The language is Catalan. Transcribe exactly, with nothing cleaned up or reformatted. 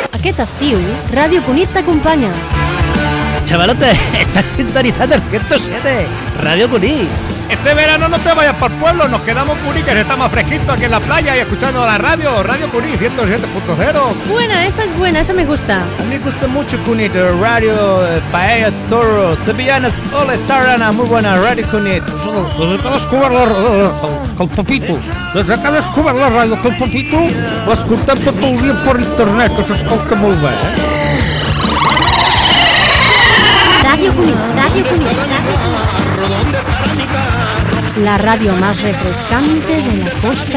Aquest estiu, Ràdio Cunit t'acompanya. Chavalote, estás sintonizando el ciento siete, Radio Cunit. Este verano no te vayas para el pueblo, nos quedamos en Cunit, que está más fresquito aquí en la playa y escuchando la radio, Radio Cunit ciento siete punto cero. Buena, esa es buena, esa me gusta. A mí me gusta mucho Cunit, radio, eh, paellas, toros, sevillanas, ole, sarana, muy buena, Radio Cunit. Desde que descobert la el Pepito, desde que descobert la ràdio que el Pepito, l'escoltem tot el dia per internet, que s'escolta molt bé, eh? Radio Cunit, Radio Cunit, Radio Cunit. La radio más refrescante de la costa